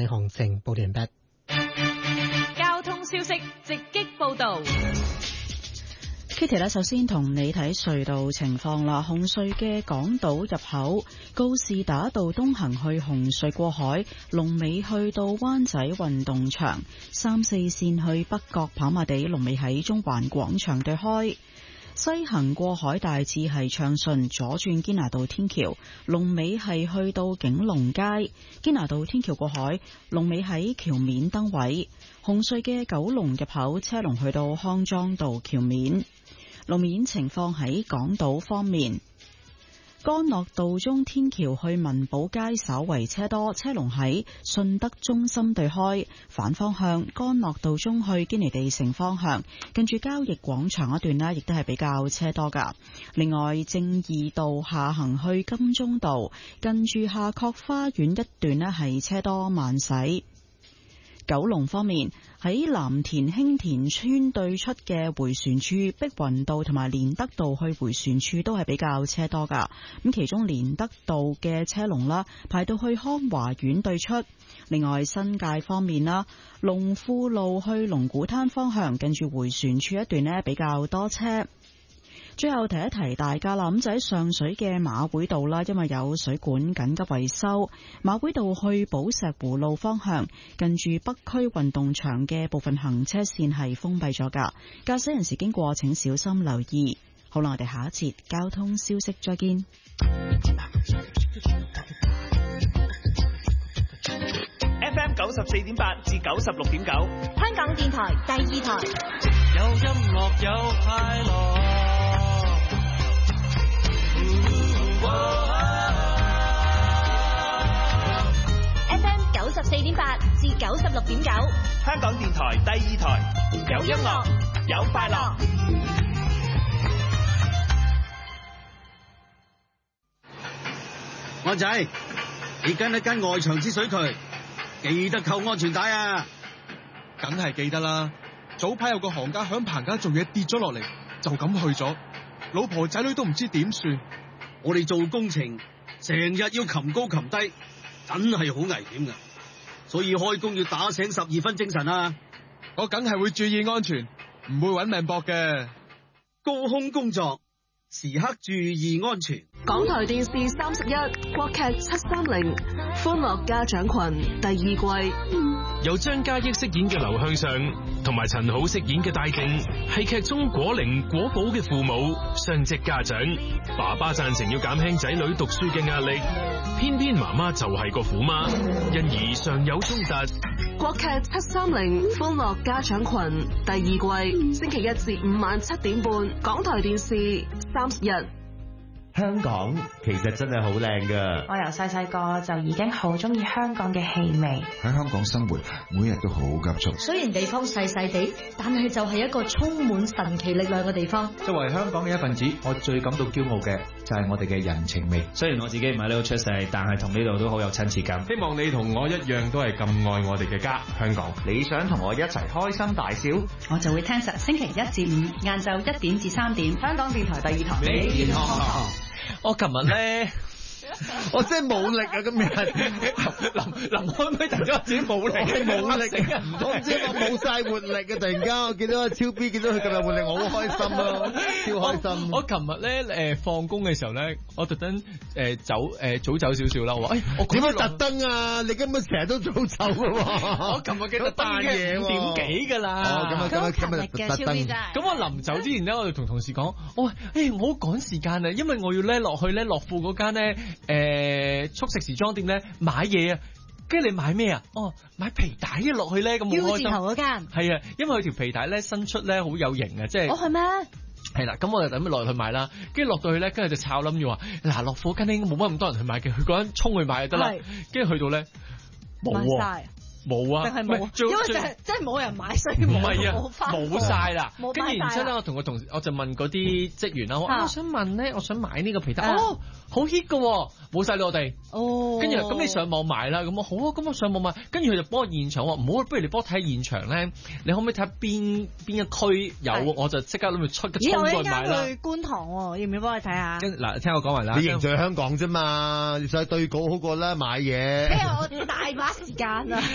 大行程報完畢。 交通消息直擊報道。 Kitty 呢，首先同你睇隧道情況啦。紅隧嘅港島入口告士打道東行去紅隧過海，龍尾去到灣仔運動場；3、4線去北角跑馬地，龍尾喺中環廣場對開。西行過海大致係暢順，左轉堅拿道天橋，龍尾係去到景隆街；堅拿道天橋過海，龍尾喺橋面燈位。紅隧嘅九龍入口車龍去到康莊道橋面。路面情況喺港島方面，干諾道中天橋去民寶街稍為車多，車龍喺順德中心對開。反方向干諾道中去堅尼地城方向，近住交易廣場一段呢，亦都係比較車多噶。另外，正義道下行去金鐘道，近住夏慤花園一段呢，係車多慢駛。九龍方面，喺藍田興田村對出嘅迴旋處、碧雲道同埋連德道去迴旋處都係比較車多噶。咁其中連德道嘅車龍啦，排到去康華苑對出。另外新界方面啦，龍富路去龍鼓灘方向，近住迴旋處一段呢，比較多車。最後提一提大家啦，咁就喺上水嘅馬會道啦，因為有水管緊急維修，馬會道去寶石湖路方向，近住北區運動場嘅部分行車線係封閉咗噶，駕駛人士經過請小心留意。好啦，我哋下一節交通消息再見。 FM 94.8至96.9， 香港電台第2台， 有音樂有快樂。 FM 94.8至96.9， 香港電台第2台，有音樂有快樂。 安仔，你跟一跟外牆之水渠，記得扣安全帶啊！ 梗係記得啦。早排有個行家響棚架做嘢跌咗落嚟，就咁去咗，老婆仔女都唔知點算。 我哋做工程成日要擒高擒低，真係好危險噶，所以開工要打醒12分精神啊！ 我梗係會注意安全，唔會搵命搏嘅。 高空工作時刻注意安全。 港台電視31國劇730歡樂家長群第2季， 由張嘉益飾演嘅劉向上同埋陳好飾演嘅戴靜，係劇中果靈果寶嘅父母，雙職家長。爸爸贊成要減輕仔女讀書嘅壓力，偏偏媽媽就係個虎媽，因而常有衝突。 國劇730歡樂家長群第2季，星期1至5晚7點半，港台電視31。 香港其實真係好靚㗎。 我由細個就已經好中意香港嘅氣味。 喺香港生活，每日都好急促。 雖然地方細細地，但係就係一個充滿神奇力量嘅地方。 作為香港嘅一份子，我最感到驕傲嘅就係我哋嘅人情味。 雖然我自己唔喺呢度出世，但係同呢度都好有親切感。 希望你同我一樣都係咁愛我哋嘅家香港。 你想同我一齊開心大笑， 我就會聽實星期1至5晏晝1點至3點，香港電台第2台。 美健康堂。 我琴日咧， 我真係冇力啊！今日林開咪突然間自己冇力， 冇力啊！我唔知我冇晒活力啊！突然間我見到阿超 B，見到佢咁有活力，我好開心啊！超開心！ 我琴日咧放工嘅時候咧，我特登早走少少啦。我話我點解特登啊？你根本成日都早走噶喎！ 我琴日記得扮嘢5點幾㗎啦。 哦，咁啊，今日特登。 咁我臨走之前咧，我就同同事講，我話唔好趕時間啊，因為我要咧落去咧樂富嗰間咧。速食時裝店咧買嘢啊，跟住你買咩啊？哦，買皮帶一落去咧，咁好開心。U 字頭嗰間係啊，因為佢條皮帶咧新出咧好有型啊，即係。 哦，係咩？ 係啦，咁我就等佢落去買啦。跟住落到去咧，跟住就抄諗住話，嗱，樂富間應該冇乜咁多人去買嘅，佢嗰陣衝去買就得啦。跟住去到咧冇啊。冇啊， 定係冇，因為就係真係冇人買，所以冇晒啦。跟住然之後咧，我同個同事，我就問嗰啲職員啦，我想問咧，我想買呢個皮帶，好 hit 噶，冇晒我哋。哦，跟住咁你上網買啦，咁好啊，咁我上網買，跟住佢就幫我現場話，唔好，不如你幫我睇現場咧，你可唔可以睇下邊一區有，我就即刻諗住衝過去買啦。 去觀塘喎，要唔要幫我睇下？ 嗱，聽我講埋啦， 你仍在香港啫嘛，你上去對稿好過啦，買嘢。 咩？我大把時間啊！